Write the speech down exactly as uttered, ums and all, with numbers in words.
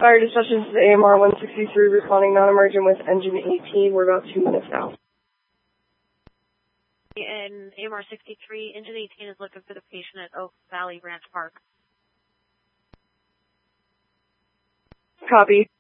Fire dispatch, this is A M R one sixty-three responding non-emergent with engine eighteen. We're about two minutes out. And A M R sixty-three, engine eighteen is looking for the patient at Oak Valley Ranch Park. Copy.